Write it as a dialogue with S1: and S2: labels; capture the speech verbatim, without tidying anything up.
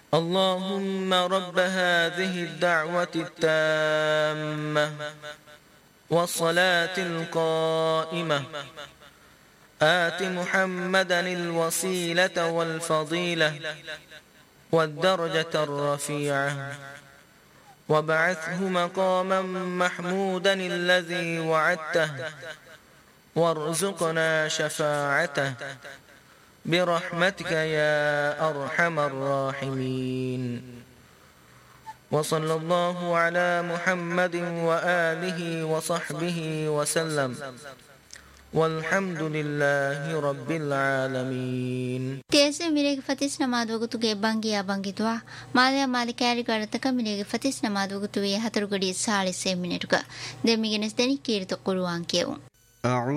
S1: اللهم رب هذه الدعوة التامة والصلاة القائمة آت محمدا الوسيلة والفضيلة والدرجة الرفيعة وابعثه مقاما محمودا الذي وعدته وارزقنا شفاعته برحمتك يا أرحم الراحمين. وصلى الله على محمد وآله وصحبه وسلم والحمد لله رب العالمين.
S2: تيسي ميرے فتیس نماز وگتو گے بانگی آبانگی دعا مالیا مالکاری گارتکا ميرے فتیس نماز وگتو یہ ہتر گڑی ساڑھے سے منٹ کا دے میگنس دنی کیرت قرآن کیوں